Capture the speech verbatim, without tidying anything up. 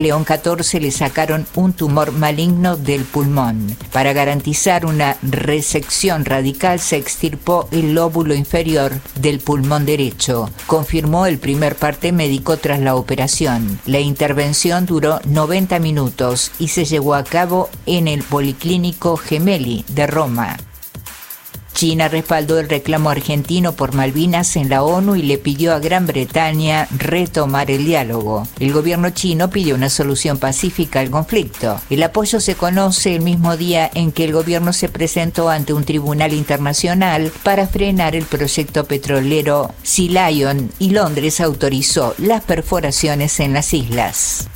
León catorce le sacaron un tumor maligno del pulmón. Para garantizar una resección radical se extirpó el lóbulo inferior del pulmón derecho, confirmó el primer parte médico tras la operación. La intervención duró noventa minutos y se llevó a cabo en el Policlínico Gemelli de Roma. China respaldó el reclamo argentino por Malvinas en la ONU y le pidió a Gran Bretaña retomar el diálogo. El gobierno chino pidió una solución pacífica al conflicto. El apoyo se conoce el mismo día en que el gobierno se presentó ante un tribunal internacional para frenar el proyecto petrolero Sea Lion y Londres autorizó las perforaciones en las islas.